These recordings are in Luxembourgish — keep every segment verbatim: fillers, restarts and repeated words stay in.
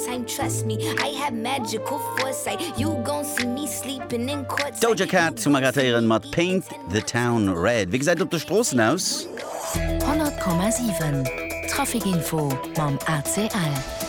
time, trust me. I have magical foresight. You gon' see me sleeping in court. Doja Cat zu Magatieren mat Paint the Town Red. Wie gesagt, op der Straßen aus? hundert Komma sieben Trafikinfo mam A C L.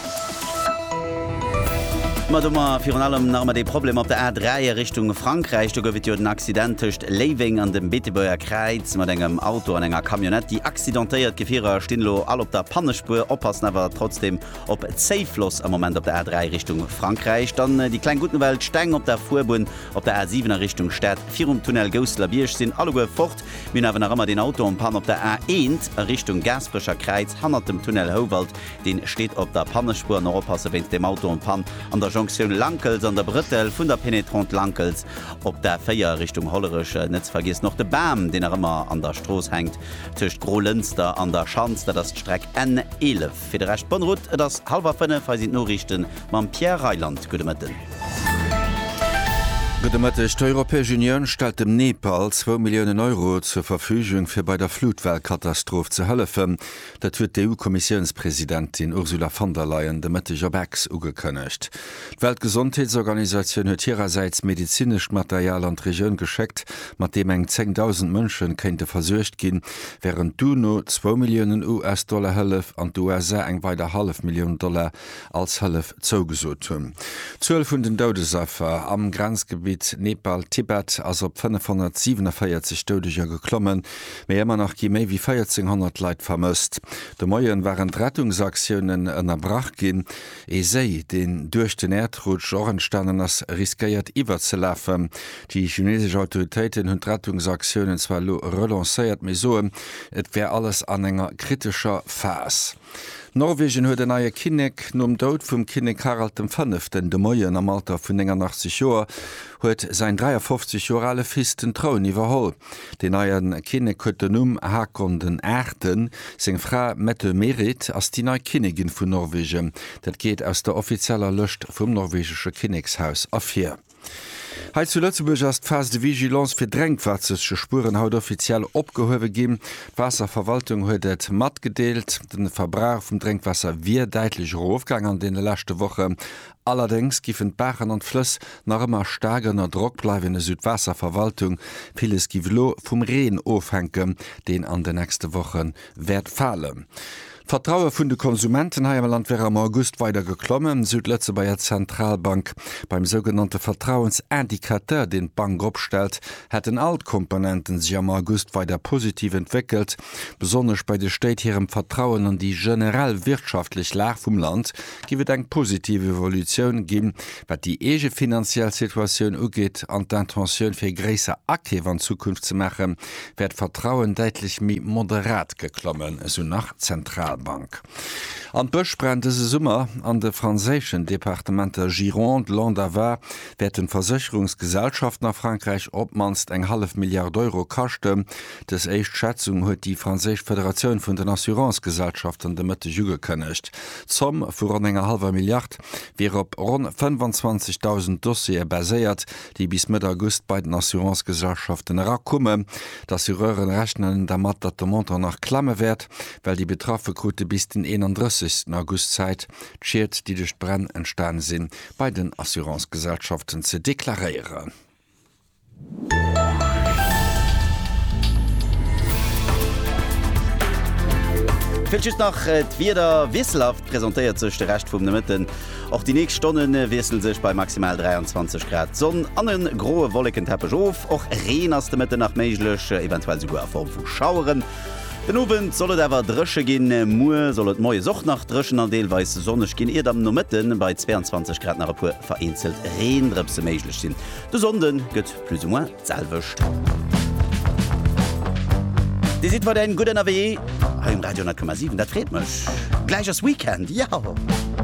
Madummer Fi allem normal de Problem op der A drei Richtung Frankreich, du gowit jo den accidentecht Leving an dem Bettebauer Kreiz mat engem Auto an enger Kamionett, die accidentéiert Gefierer Stinlo all op der Pannespur oppassen awer trotzdem op Safeloss am moment op der A drei Richtung Frankreich. Dann äh, die klein guten Welt steng op der Furbun op der A sieben Richtung Stadt vier um Tunnel Gosler Biersch sinn alle goe fort Min awen rammer den Auto am Pan op der A eins Richtung Gasfrischer Kreiz han dem Tunnel Howald den steht op der Pannespur noch oppasse wenn dem Auto und Pan an der Jonction Lankels an der Brittel vun der Penetrant Lankels op der Féier Richtung hollerische Netz vergisst noch de Bam, den er immer an der Stroß hängt Tischcht Grolenster an der Schanz, der das Streck N elf. Fi de recht Bonrut das halber Fënne fe sind Norrichten mam Pierre Reiland Güdemetten. Gedemmetteg d'Europäesch Union stellt dem Nepal zwei Millionen Euro zur Verfügung fir bei der Flutweltkatastrophe ze hëllefen. Dat huet die E U-Kommissionspräsidentin Ursula von der Leyen de Mëtteg Bex ugekënnecht. D'Weltgesundheitsorganisation huet ihrerseits medizinisch Material an d'Regioun gescheckt, mat dem eng zehntausend Mënschen kennte versuercht ginn, während du no zwei Millionen U S-Dollar hëllef an d'U S A eng weiter half Millioun Dollar als hëllef zougesot hunn. zwölf vun den Doudesaffer am Grenzgebiet Nepal Tibet as op fünfhundertsiebenundvierzig Todeger geklommen, méi immer nach gi méi wie vierzehnhundert Leiit vermëst. De Moien waren Rettungsaktionen ënnerbrach gin, e sei den durch den Erdrutsch Orenstannen ass riskiert iwwer ze läffen. Die chinesische Autoritäten hunn Rettungsaktionen zwar lo relancéiert me so, et wär alles an enger kritischer Phase. Norwegen huet den eie Kinnek nom Dout vum Kinnek Harald dem Fënneften de Moien am Alter vun engerachtzig Joer huet se dreiundfünfzig Jorale fisten Traun iwwerholl. Den eien Kinnek huet den um Hakon den Äten seg Fra Mette Merit ass die nei Kinnegin vun Norwegen. Dat geht aus der offizieller Lëcht vum norwegsche Kinnekshaus afir. Heit zu Lützeburg as fast de Vigilance fir drängwatzesche Spuren haut offiziell opgehowe gin. Wasserverwaltung huet et mat gedeelt. Den Verbrauch vum Drinkwasser wie deitlich Rofgang an de lachte Woche. Allerdings gifen Bachen an Flüss nach immer stagener Druck bleibende Südwasserverwaltung vieles Givelo vum Reen ofhenken, den an de nächste Wochen werd fallen. Vertraue vun de Konsumenten ha im Land wäre am August weiter geklommen, Südletze bei der Zentralbank beim sogenannte Vertrauensindikateur, den Bank opstellt, hat den Altkomponenten sich am August weiter positiv entwickelt, besonders bei der Stadt hier im Vertrauen an die generell wirtschaftlich Lage vom Land, gibt eng positive Evolution geben, wat die ege finanzielle Situation ugeht an d'intention für größer Aktiv an Zukunft zu machen, wird Vertrauen deutlich mehr moderat geklommen, so nach Zentralbank. Bank. An Bëchbrennte se Summer an de franzéschen Departementer Gironde, Land-Avar werden Versicherungsgesellschaft nach Frankreich opmanst eng half Milliard Euro kachte. Des eicht Schätzung huet die Franzésch Föderation vun den Assurancegesellschaften de Mëtte Juge kënnecht. Zum vu an enger halber Milliard wie op rund fünfundzwanzigtausend Dossier baséiert, die bis mit August bei den Assurancegesellschaften rakumme. D'Assureuren rechnen der mat dat de Monter nach Klamme werd, weil die betraffe Route bis den einunddreißigsten Augustzeit schiert, die durch Brenn entstanden sind, bei den Assurancegesellschaften zu deklarieren. Fällt nach äh, wieder wisselhaft präsentiert sich der Rest vom Mitten. Auch die nächsten Stunden äh, wechseln sich bei maximal dreiundzwanzig Grad. Sonne an den großen Wolkenteppich auf, auch Regen aus der Mitte nach möglich, äh, eventuell sogar Form von Schauern. Den Abend soll awer Drsche gin Mu sollt moie Soch nach Drschen an Deelweis sonnech gin ihr am no Mitten bei zweiundzwanzig Grad nach pu vereinzelt Reenrepse méiglech sinn. De Sonden gëtt plus ou moins zelwicht. Di sieht war en guten A W Ha im Radio neun Komma sieben, dat treet mech. Gleich as Weekend, ja!